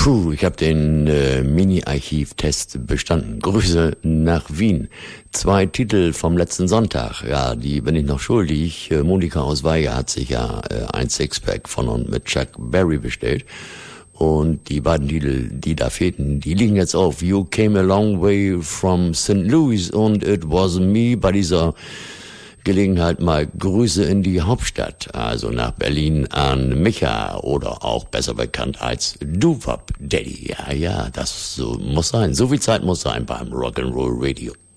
Puh, ich habe den Mini-Archiv-Test bestanden. Grüße nach Wien. 2 Titel vom letzten Sonntag. Ja, die bin ich noch schuldig. Monika aus Weiger hat sich ja ein Sixpack von und mit Chuck Berry bestellt. Und die beiden Titel, die da fehlten, die liegen jetzt auf You Came a Long Way from St. Louis und It Wasn't Me. Bei dieser Gelegenheit mal Grüße in die Hauptstadt, also nach Berlin an Micha oder auch besser bekannt als Doo-Wop Daddy. Ja, das so muss sein. So viel Zeit muss sein beim Rock'n'Roll Radio.